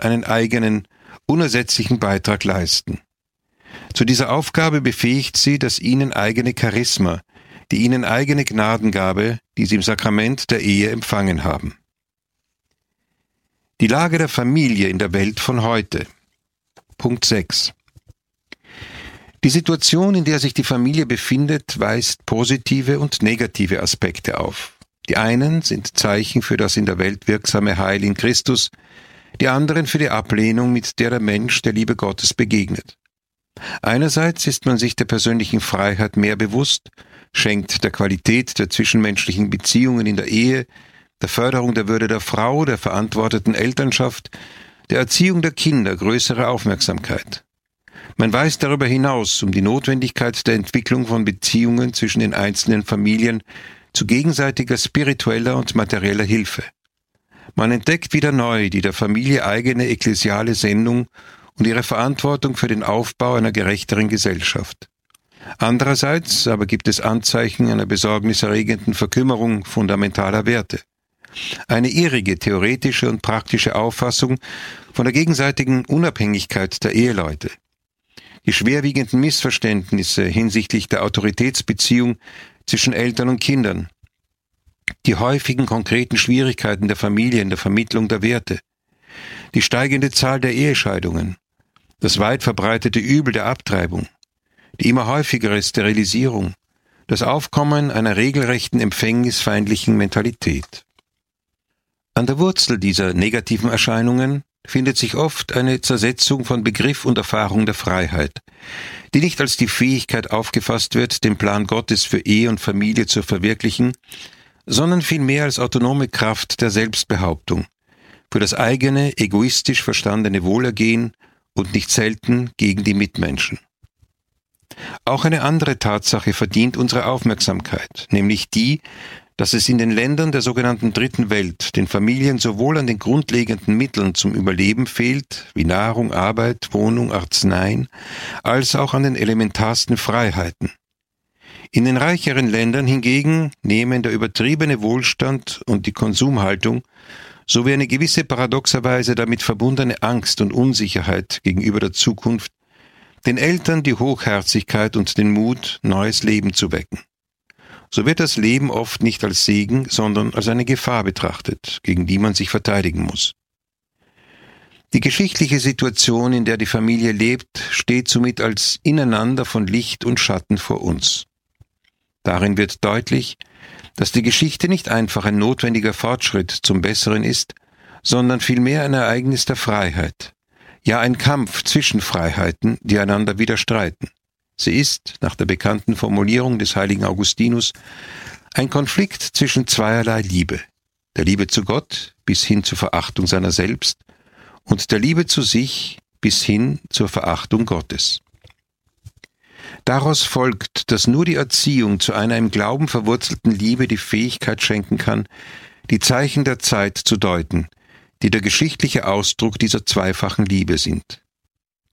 einen eigenen, unersetzlichen Beitrag leisten. Zu dieser Aufgabe befähigt sie das ihnen eigene Charisma, die ihnen eigene Gnadengabe, die sie im Sakrament der Ehe empfangen haben. Die Lage der Familie in der Welt von heute. Punkt 6. Die Situation, in der sich die Familie befindet, weist positive und negative Aspekte auf. Die einen sind Zeichen für das in der Welt wirksame Heil in Christus, die anderen für die Ablehnung, mit der der Mensch der Liebe Gottes begegnet. Einerseits ist man sich der persönlichen Freiheit mehr bewusst, schenkt der Qualität der zwischenmenschlichen Beziehungen in der Ehe, der Förderung der Würde der Frau, der verantworteten Elternschaft, der Erziehung der Kinder größere Aufmerksamkeit. Man weiß darüber hinaus um die Notwendigkeit der Entwicklung von Beziehungen zwischen den einzelnen Familien zu gegenseitiger spiritueller und materieller Hilfe. Man entdeckt wieder neu die der Familie eigene ekklesiale Sendung und ihre Verantwortung für den Aufbau einer gerechteren Gesellschaft. Andererseits aber gibt es Anzeichen einer besorgniserregenden Verkümmerung fundamentaler Werte. Eine irrige theoretische und praktische Auffassung von der gegenseitigen Unabhängigkeit der Eheleute. Die schwerwiegenden Missverständnisse hinsichtlich der Autoritätsbeziehung zwischen Eltern und Kindern. Die häufigen konkreten Schwierigkeiten der Familie in der Vermittlung der Werte. Die steigende Zahl der Ehescheidungen. Das weit verbreitete Übel der Abtreibung. Die immer häufigere Sterilisierung. Das Aufkommen einer regelrechten empfängnisfeindlichen Mentalität. An der Wurzel dieser negativen Erscheinungen findet sich oft eine Zersetzung von Begriff und Erfahrung der Freiheit, die nicht als die Fähigkeit aufgefasst wird, den Plan Gottes für Ehe und Familie zu verwirklichen, sondern vielmehr als autonome Kraft der Selbstbehauptung, für das eigene, egoistisch verstandene Wohlergehen und nicht selten gegen die Mitmenschen. Auch eine andere Tatsache verdient unsere Aufmerksamkeit, nämlich die, dass es in den Ländern der sogenannten Dritten Welt den Familien sowohl an den grundlegenden Mitteln zum Überleben fehlt, wie Nahrung, Arbeit, Wohnung, Arzneien, als auch an den elementarsten Freiheiten. In den reicheren Ländern hingegen nehmen der übertriebene Wohlstand und die Konsumhaltung sowie eine gewisse paradoxerweise damit verbundene Angst und Unsicherheit gegenüber der Zukunft den Eltern die Hochherzigkeit und den Mut, neues Leben zu wecken. So wird das Leben oft nicht als Segen, sondern als eine Gefahr betrachtet, gegen die man sich verteidigen muss. Die geschichtliche Situation, in der die Familie lebt, steht somit als Ineinander von Licht und Schatten vor uns. Darin wird deutlich, dass die Geschichte nicht einfach ein notwendiger Fortschritt zum Besseren ist, sondern vielmehr ein Ereignis der Freiheit, ja ein Kampf zwischen Freiheiten, die einander widerstreiten. Sie ist, nach der bekannten Formulierung des heiligen Augustinus, ein Konflikt zwischen zweierlei Liebe, der Liebe zu Gott bis hin zur Verachtung seiner selbst und der Liebe zu sich bis hin zur Verachtung Gottes. Daraus folgt, dass nur die Erziehung zu einer im Glauben verwurzelten Liebe die Fähigkeit schenken kann, die Zeichen der Zeit zu deuten, die der geschichtliche Ausdruck dieser zweifachen Liebe sind.